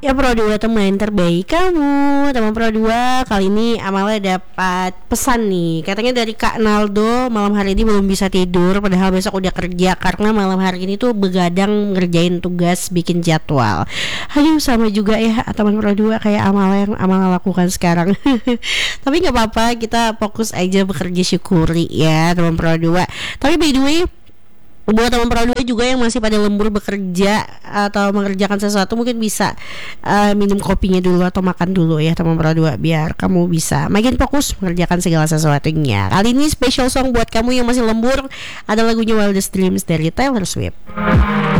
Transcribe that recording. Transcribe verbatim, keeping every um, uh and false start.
Ya Pro dua teman terbaik kamu. Teman Pro dua, kali ini Amala dapat pesan nih. Katanya dari Kak Naldo, malam hari ini belum bisa tidur padahal besok udah kerja karena malam hari ini tuh begadang ngerjain tugas, bikin jadwal. Aduh, sama juga ya teman Pro dua kayak Amala yang Amala lakukan sekarang. Tapi gak apa-apa, kita fokus aja bekerja, syukuri ya teman Pro dua. Tapi by the way, buat teman Pro dua juga yang masih pada lembur bekerja atau mengerjakan sesuatu, mungkin bisa uh, minum kopinya dulu atau makan dulu ya teman Pro dua, biar kamu bisa makin fokus mengerjakan segala sesuatunya. Kali ini special song buat kamu yang masih lembur, ada lagunya Wildest Dreams dari Taylor Swift.